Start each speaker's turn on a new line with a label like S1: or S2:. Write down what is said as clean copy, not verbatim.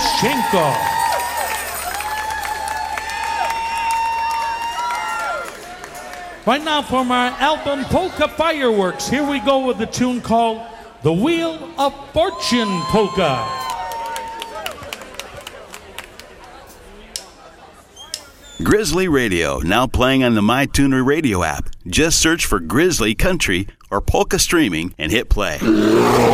S1: Lushenko. Right now from our album Polka Fireworks, here we go with the tune called The Wheel of Fortune Polka.
S2: Grizzly Radio, now playing on the MyTuner radio app. Just search for Grizzly Country or Polka Streaming and hit play.